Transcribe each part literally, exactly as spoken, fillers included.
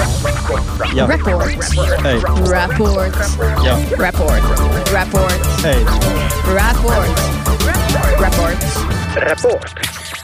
Ja. Rapport. Hej. Rapport. Ja. Rapport. Rapport. Hej. Rapport. Rapport. Rapport.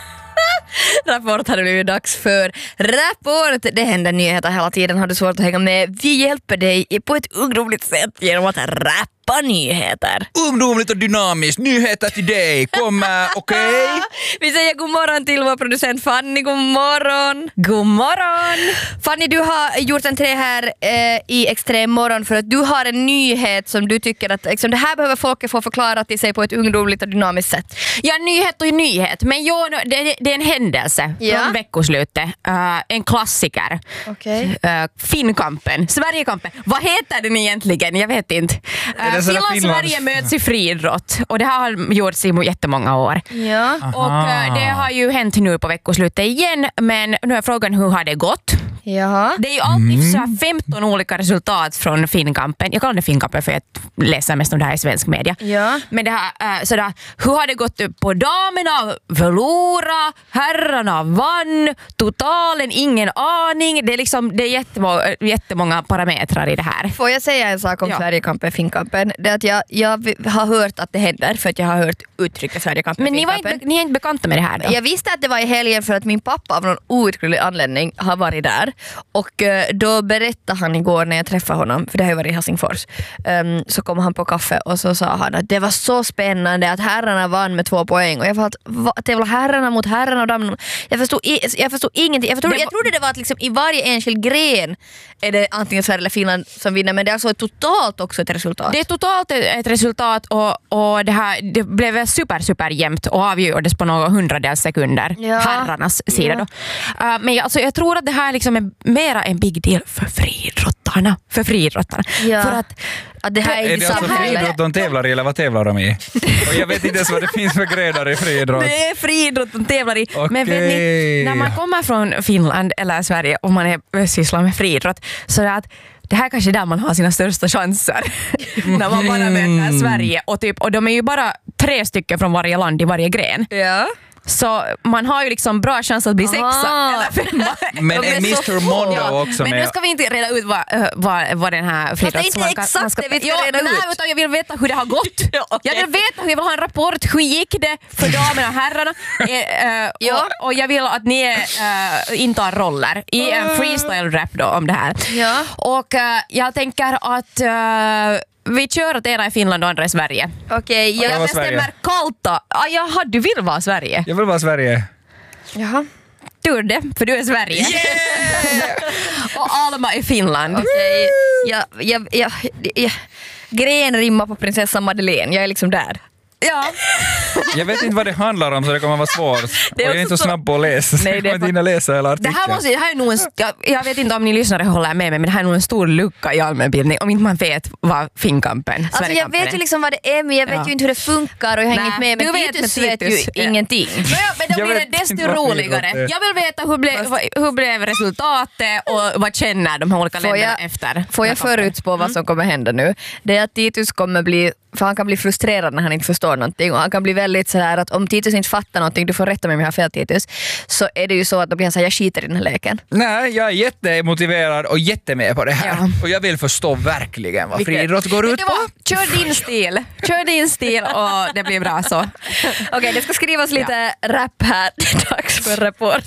Rapport har det blivit dags för Rapport. Det händer nyheter hela tiden. Har du svårt att hänga med? Vi hjälper dig på ett ungdomligt sätt genom att rappa nyheter. Ungdomligt och dynamiskt. Nyheter till dig. Kom, okej? Okay? Vi säger god morgon till vår producent Fanny. God morgon. God morgon. Fanny, du har gjort en tre här eh, i Extrem morgon för att du har en nyhet som du tycker att liksom, det här behöver folk få förklarat till sig på ett ungdomligt och dynamiskt sätt. Ja, nyhet och nyhet. Men jo, det, det är en händelse ja. från veckoslutet. Uh, en klassiker. Okay. Uh, Finnkampen. Sverigekampen. Vad heter den egentligen? Jag vet inte. Uh, Finland Sverige möts i friidrott. Och det har gjorts i jättemånga år. Ja. Och uh, det har ju hänt nu på veckoslutet igen. Men nu är frågan, hur har det gått? Jaha. Det är ju alltid mm. så femton olika resultat från Finnkampen. Jag kallar det Finnkampen för att jag läser mest om det här i svensk media. Ja. Men det här, äh, sådär, hur har det gått på damerna? Förlora, herrarna vann, totalen ingen aning. Det är liksom det är jättemånga, jättemånga parametrar i det här. Får jag säga en sak om ja. Sverigekampen, Finnkampen? Det är att jag, jag har hört att det händer för att jag har hört uttrycket Sverigekampen, Men ni, var Finnkampen. inte, ni är inte bekanta med det här då? Jag visste att det var i helgen för att min pappa av någon outgrundlig anledning har varit där. Och uh, då berättade han igår när jag träffade honom, för det har ju varit i Helsingfors, um, så kom han på kaffe och så sa han att det var så spännande att herrarna vann med två poäng. Och jag var att, va, att det var herrarna mot herrarna och damerna. Jag förstod, jag förstod ingenting. Jag, förstod, det var, jag trodde det var att liksom, i varje enskild gren är det antingen Sverige eller Finland som vinner, men det är alltså totalt också ett resultat. Det är totalt ett resultat och, och det, här, det blev super super jämnt och avgjordes på några hundradels sekunder. Ja. Herrarnas sida ja. då. Uh, men jag, alltså, jag tror att det här liksom är mera en big deal för friidrottarna. För friidrottarna. Ja. För att att det här är, är det alltså friidrott de tävlar i eller vad tävlar de i? Och jag vet inte ens vad det finns för grenar i friidrott. Det är friidrott de tävlar i. Okay. Men vet ni, när man kommer från Finland eller Sverige och man är sysslar med friidrott så är det att det här kanske är där man har sina största chanser. När man bara möter Sverige och, typ, och de är ju bara tre stycken från varje land i varje gren. Ja. Så man har ju liksom bra chans att bli sexa eller femma. Men är mister Mondo också men med? Men nu ska vi inte reda ut vad, vad, vad den här friidrotts... Fast det är inte exakt ska, det vi ska jo, reda nej, ut. Utan jag vill veta hur det har gått. Okay. Jag vill veta, jag vill ha en rapport. Hur gick det för damerna och herrarna? Eh, uh, ja. och, och jag vill att ni uh, intar roller i en freestyle-rap då om det här. Ja. Och uh, jag tänker att... Uh, vi kör att ena i Finland och andra i Sverige. Okej, okay, jag, jag bestämmer kallt. Ah, jaha, du vill vara Sverige? Jag vill vara Sverige. Jaha. Du är det, för du är Sverige. Yeah! Och Alma i Finland. Okej, okay. jag, jag, jag, jag, gren rimmar på prinsessa Madeleine. Jag är liksom där. Ja. Jag vet inte vad det handlar om så det kommer vara svårt. Det är och jag är inte så snabb på att läsa. Nej, det, jag kommer inte läsa hela artikeln. Det här, måste, det här är nog en, jag, jag vet inte om ni lyssnare håller med mig, men det här är nog en stor lucka i allmänbildning om inte man vet vad Finnkampen, alltså jag vet ju liksom vad det är, men jag vet ja. ju inte hur det funkar och jag har inget med. Men du Titus vet, vet ju ja. ingenting. Men, ja, men då blir det desto roligare. Jag vill veta hur blev, hur blev resultatet och vad känner de här olika får länderna jag, efter. Får jag förutspå mm. vad som kommer hända nu? Det är att Titus kommer bli, för han kan bli frustrerad när han inte förstår någonting och han kan bli väldigt sådär att om Titus inte fattar någonting, du får rätta mig om jag har fel Titus, så är det ju så att då blir han såhär, jag skiter i den här leken. Nej, jag är jättemotiverad och jättemed på det här. Ja. Och jag vill förstå verkligen vad friidrott går ut på. Kör din stil. Kör din stil och det blir bra så. Okej, okay, det ska skrivas lite ja. rap här. Dags för rapport.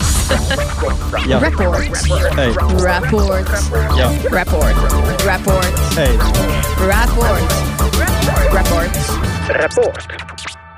Ja. Rapport. Hej. Rapport. Ja. Rapport. Rapport. Hej. Rapport. Rapport. Rapport.